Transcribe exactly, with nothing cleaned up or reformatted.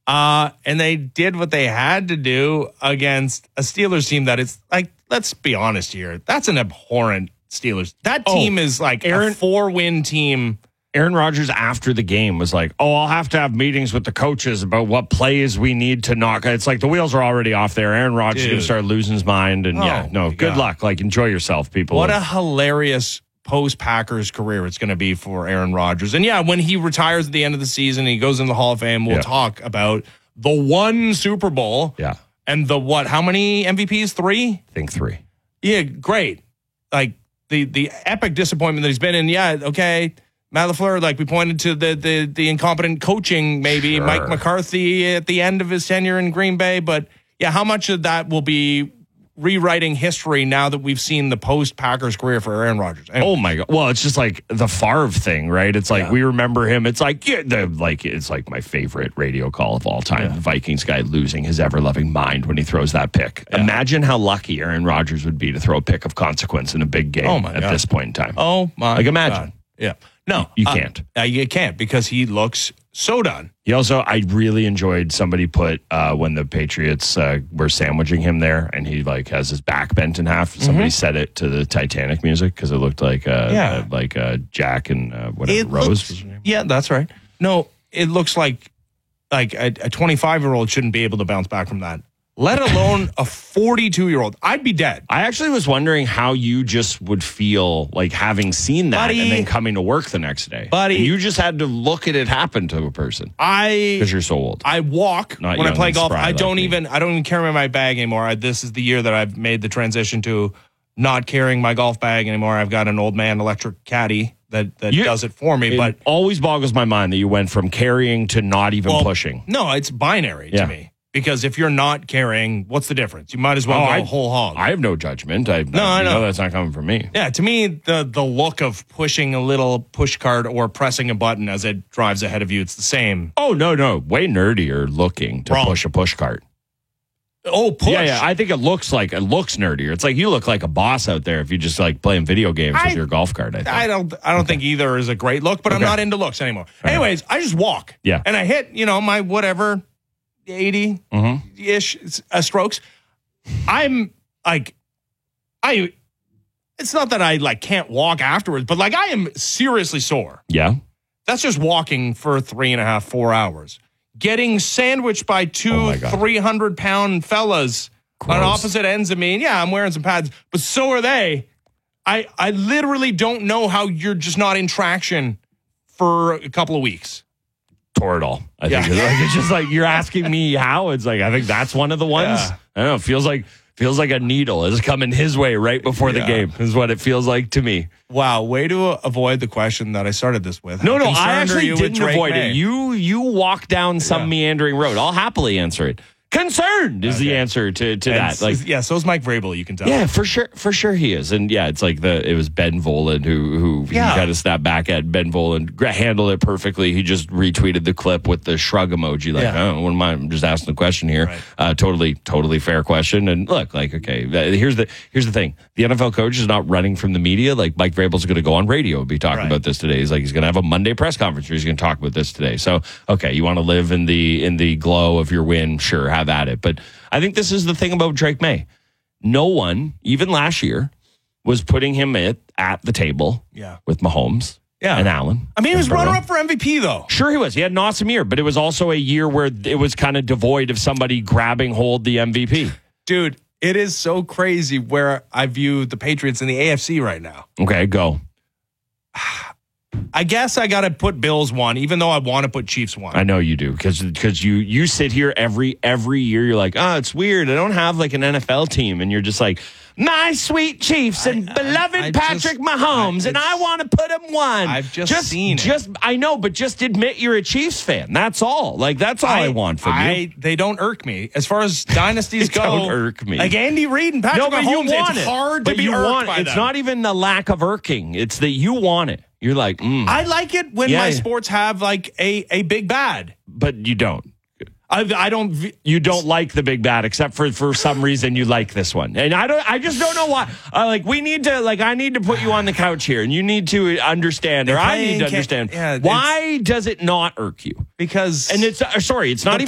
Uh, and they did what they had to do against a Steelers team that is like, let's be honest here. That's an abhorrent Steelers. That team oh, is like Aaron, a four-win team. Aaron Rodgers after the game was like, oh, I'll have to have meetings with the coaches about what plays we need to knock. It's like the wheels are already off there. Aaron Rodgers is going to start losing his mind. And oh, yeah, no, good God. luck. Like, enjoy yourself, people. What a hilarious post-Packers career it's going to be for Aaron Rodgers. And yeah, when he retires at the end of the season, he goes in the Hall of Fame, we'll yeah. talk about the one Super Bowl. Yeah. And the what? How many M V Ps? Three? I think three. Yeah, great. Like, the the epic disappointment that he's been in. Yeah, okay. Matt LaFleur, like we pointed to the the the incompetent coaching, maybe sure. Mike McCarthy at the end of his tenure in Green Bay. But yeah, how much of that will be rewriting history now that we've seen the post-Packers career for Aaron Rodgers? Anyway. Oh my God! Well, it's just like the Favre thing, right? It's like yeah. we remember him. It's like yeah, the like it's like my favorite radio call of all time. Yeah. The Vikings guy losing his ever-loving mind when he throws that pick. Yeah. Imagine how lucky Aaron Rodgers would be to throw a pick of consequence in a big game oh my at God. this point in time. Oh my! Like imagine. God. Yeah. No, you can't. Uh, you can't because he looks so done. He also, I really enjoyed somebody put uh, when the Patriots uh, were sandwiching him there, and he like has his back bent in half. Somebody mm-hmm. set it to the Titanic music because it looked like uh, yeah. uh, like uh, Jack and uh, whatever it Rose. Looks, was her name? Yeah, that's right. No, it looks like like a twenty-five year old shouldn't be able to bounce back from that. Let alone a forty-two year old. I'd be dead. I actually was wondering how you just would feel like having seen that buddy, and then coming to work the next day. Buddy. And you just had to look at it happen to a person. I because you're so old. I walk Not when I play golf. I don't like even me. I don't even carry my bag anymore. I, this is the year that I've made the transition to not carrying my golf bag anymore. I've got an old man electric caddy that, that you, does it for me. It but always boggles my mind that you went from carrying to not even well, pushing. No, it's binary yeah. to me. Because if you're not carrying, what's the difference? You might as well oh, go I, a whole hog. I have no judgment. I, no, I, I know. know that's not coming from me. Yeah, to me, the the look of pushing a little push cart or pressing a button as it drives ahead of you, it's the same. Oh, no, no. Way nerdier looking to Wrong. push a push cart. Oh, push. Yeah, yeah. I think it looks like it looks nerdier. It's like you look like a boss out there if you just like playing video games I, with your golf cart. I, think. I don't. I don't okay. think either is a great look, but okay. I'm not into looks anymore. All Anyways, right. I just walk. Yeah, and I hit you know my whatever eighty ish mm-hmm. uh, strokes. I'm like, I. It's not that I like can't walk afterwards, but like I am seriously sore. Yeah, that's just walking for three and a half, four hours. Getting sandwiched by two oh three hundred pound fellas Gross. on opposite ends of me. And yeah, I'm wearing some pads, but so are they. I, I literally don't know how you're just not in traction for a couple of weeks. Toradol. I yeah. think it's, like, it's just like you're asking me how. It's like I think that's one of the ones. Yeah. I don't know. It feels like feels like a needle is coming his way right before the yeah. game. Is what it feels like to me. Wow, way to avoid the question that I started this with. No, How no, I actually didn't avoid May? it. You you walk down some yeah. meandering road. I'll happily answer it. Concerned is okay. the answer to, to that. Like, yeah, so is Mike Vrabel, you can tell. Yeah, for sure, for sure he is. And yeah, it's like the it was Ben Volen who who yeah. he kind of snapped back at Ben Volen, handled it perfectly. He just retweeted the clip with the shrug emoji, like, yeah. oh, what am I? I'm just asking the question here. Right. Uh, totally, totally fair question. And look, like, okay, here's the here's the thing: the N F L coach is not running from the media. Like Mike Vrabel's going to go on radio and be talking right. about this today. He's like he's going to have a Monday press conference where he's going to talk about this today. So okay, you want to live in the in the glow of your win? Sure, have at it, but. I think this is the thing about Drake May. No one, even last year, was putting him at, at the table yeah. with Mahomes yeah. and Allen. I mean, he was runner-up for M V P, though. Sure he was. He had an awesome year, but it was also a year where it was kind of devoid of somebody grabbing hold the M V P. Dude, it is so crazy where I view the Patriots in the A F C right now. Okay, go. I guess I got to put Bills one, even though I want to put Chiefs one. I know you do, because because you you sit here every every year. You're like, oh, it's weird. I don't have like an N F L team, and you're just like, my sweet Chiefs and I, beloved I, I Patrick just, Mahomes, I, and I want to put them one. I've just, just seen it. Just I know, but just admit you're a Chiefs fan. That's all. Like that's all I, I want from I, you. They don't irk me as far as dynasties go. Don't irk me. Like Andy Reid and Patrick no, but Mahomes. You want it's it. hard but to be you irked want, by It's them. not even the lack of irking. It's that you want it. You're like, mm. I like it when yeah, my yeah. sports have like a, a big bad. But you don't. I, I don't. You don't like the big bad, except for for some reason you like this one, and I don't. I just don't know why. Uh, like we need to. Like I need to put you on the couch here, and you need to understand, or I need to understand. Yeah, why does it not irk you? Because and it's uh, sorry, it's not.